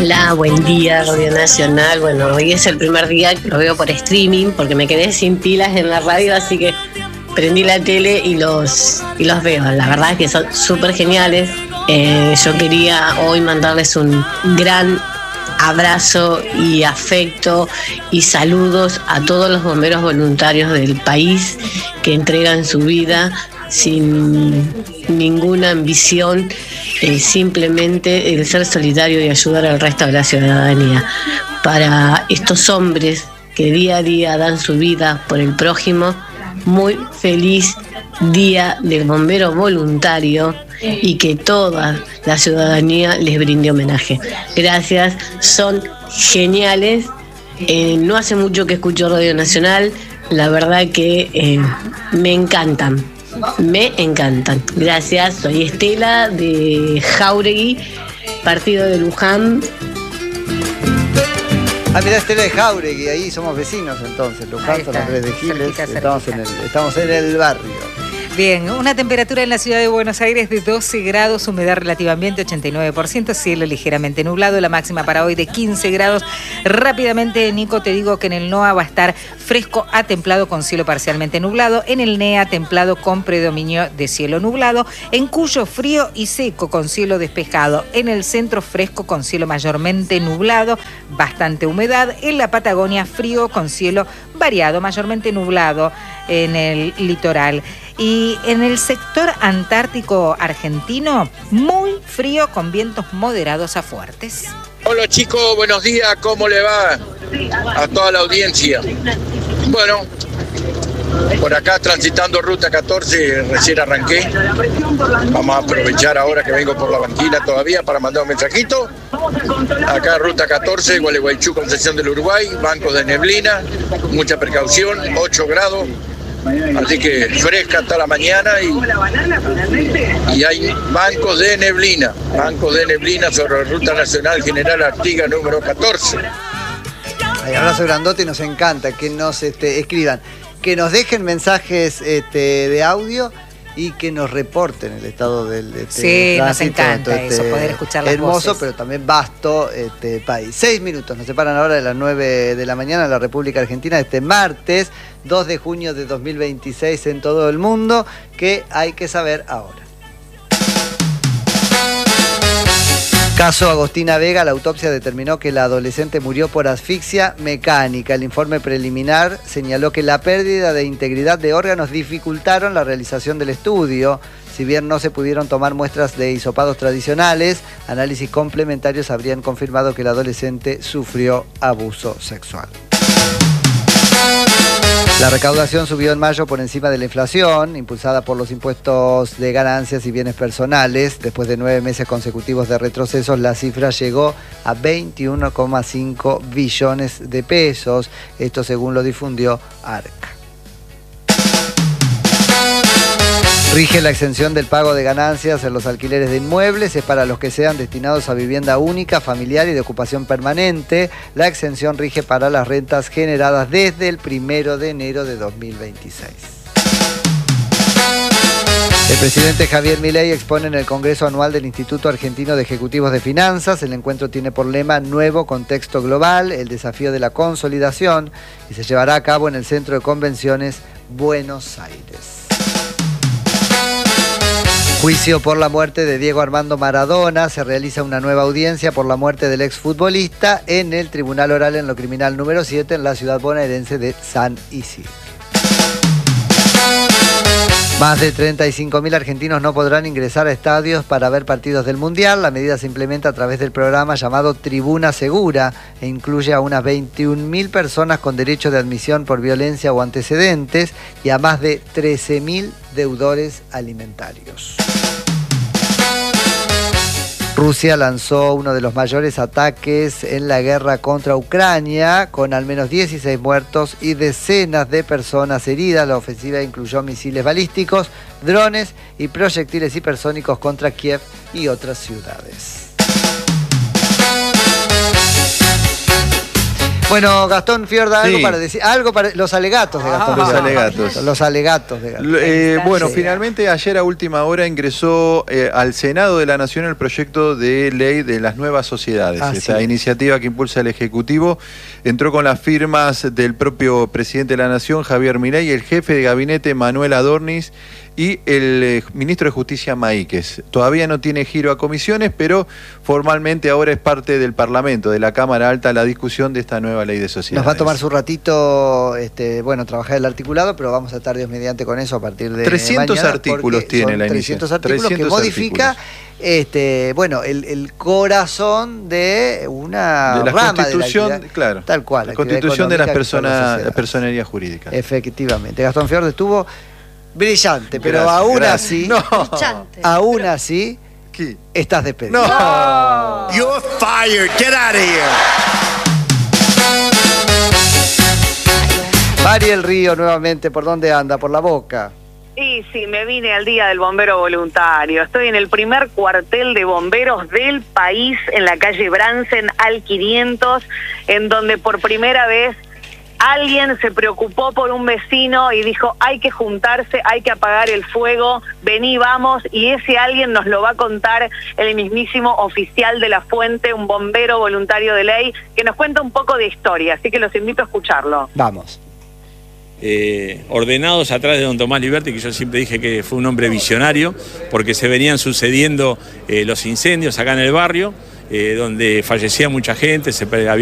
Hola, buen día, Radio Nacional. Bueno, hoy es el primer día que lo veo por streaming porque me quedé sin pilas en la radio, así que prendí la tele y los veo. La verdad es que son súper geniales. Yo quería hoy mandarles un gran abrazo y afecto y saludos a todos los bomberos voluntarios del país que entregan su vida sin ninguna ambición, simplemente el ser solidario y ayudar al resto de la ciudadanía. Para estos hombres que día a día dan su vida por el prójimo, muy feliz Día del Bombero Voluntario y que toda la ciudadanía les brinde homenaje. Gracias, son geniales. No hace mucho que escucho Radio Nacional, la verdad que me encantan. Me encantan. Gracias, soy Estela de Jáuregui, partido de Luján. Mirá, Estela de Jáuregui, ahí somos vecinos entonces. Luján, San Andrés de Giles, estamos en el barrio. Bien, una temperatura en la ciudad de Buenos Aires de 12 grados, humedad relativamente 89%, cielo ligeramente nublado, la máxima para hoy de 15 grados. Rápidamente, Nico, te digo que en el NOA va a estar fresco a templado con cielo parcialmente nublado, en el NEA templado con predominio de cielo nublado, en Cuyo frío y seco con cielo despejado, en el centro fresco con cielo mayormente nublado, bastante humedad, en la Patagonia frío con cielo variado, mayormente nublado en el litoral. Y en el sector antártico argentino, muy frío con vientos moderados a fuertes. Hola chicos, buenos días, ¿cómo le va a toda la audiencia? Bueno, por acá transitando ruta 14, recién arranqué. Vamos a aprovechar ahora que vengo por la banquina todavía para mandar un mensajito. Acá ruta 14, Gualeguaychú, Concepción del Uruguay, bancos de neblina, mucha precaución, 8 grados. Así que fresca hasta la mañana y hay bancos de neblina sobre la Ruta Nacional General Artigas número 14. Hay abrazo grandote y nos encanta que nos escriban, que nos dejen mensajes de audio y que nos reporten el estado del sí, tránsito, nos encanta eso, poder escuchar las hermoso, voces. pero también vasto país. 6 minutos nos separan ahora de las 9 de la mañana en la República Argentina, este martes 2 de junio de 2026 en todo el mundo. ¿Qué hay que saber ahora? Caso Agostina Vega, la autopsia determinó que la adolescente murió por asfixia mecánica. El informe preliminar señaló que la pérdida de integridad de órganos dificultaron la realización del estudio. Si bien no se pudieron tomar muestras de hisopados tradicionales, análisis complementarios habrían confirmado que la adolescente sufrió abuso sexual. La recaudación subió en mayo por encima de la inflación, impulsada por los impuestos de ganancias y bienes personales. Después de 9 meses consecutivos de retrocesos, la cifra llegó a 21,5 billones de pesos. Esto según lo difundió ARCA. Rige la exención del pago de ganancias en los alquileres de inmuebles. Es para los que sean destinados a vivienda única, familiar y de ocupación permanente. La exención rige para las rentas generadas desde el 1 de enero de 2026. El presidente Javier Milei expone en el Congreso Anual del Instituto Argentino de Ejecutivos de Finanzas. El encuentro tiene por lema Nuevo Contexto Global, el desafío de la consolidación, y se llevará a cabo en el Centro de Convenciones Buenos Aires. Juicio por la muerte de Diego Armando Maradona. Se realiza una nueva audiencia por la muerte del exfutbolista en el Tribunal Oral en lo Criminal número 7 en la ciudad bonaerense de San Isidro. Más de 35.000 argentinos no podrán ingresar a estadios para ver partidos del Mundial. La medida se implementa a través del programa llamado Tribuna Segura e incluye a unas 21.000 personas con derecho de admisión por violencia o antecedentes y a más de 13.000 deudores alimentarios. Rusia lanzó uno de los mayores ataques en la guerra contra Ucrania, con al menos 16 muertos y decenas de personas heridas. La ofensiva incluyó misiles balísticos, drones y proyectiles hipersónicos contra Kiev y otras ciudades. Bueno, Gastón Fiorda, algo para decir, los alegatos de Gastón Los Fiorda. alegatos. Los alegatos de Gastón. Bueno, Sí. finalmente ayer a última hora ingresó al Senado de la Nación el proyecto de ley de las nuevas sociedades. Esta iniciativa que impulsa el Ejecutivo entró con las firmas del propio presidente de la Nación, Javier Milei, el jefe de gabinete, Manuel Adornis, y el ministro de Justicia, Maíquez. Todavía no tiene giro a comisiones, pero formalmente ahora es parte del Parlamento, de la Cámara Alta, la discusión de esta nueva ley de sociedades. Nos va a tomar su ratito, trabajar el articulado, pero vamos a estar Dios mediante con eso a partir de 300 mañana, artículos tiene la iniciativa. 300 artículos 300 que modifica el corazón de una de la rama constitución, de la claro, tal cual, la constitución de las personas personerías jurídicas. Efectivamente. Gastón Fiorda estuvo brillante, pero Gracias, aún gracias. así, No. aún así, ¿Qué? estás despedido. No. You're fired. Get out of here. Mariel Río nuevamente, ¿por dónde anda? ¿Por la Boca? Sí, me vine al Día del Bombero Voluntario. Estoy en el primer cuartel de bomberos del país, en la calle Bransen, al 500, en donde por primera vez alguien se preocupó por un vecino y dijo, hay que juntarse, hay que apagar el fuego, vení, vamos, y ese alguien nos lo va a contar el mismísimo oficial de la fuente, un bombero voluntario de ley, que nos cuenta un poco de historia, así que los invito a escucharlo. Vamos. Ordenados atrás de don Tomás Liberti, que yo siempre dije que fue un hombre visionario, porque se venían sucediendo los incendios acá en el barrio, donde fallecía mucha gente, había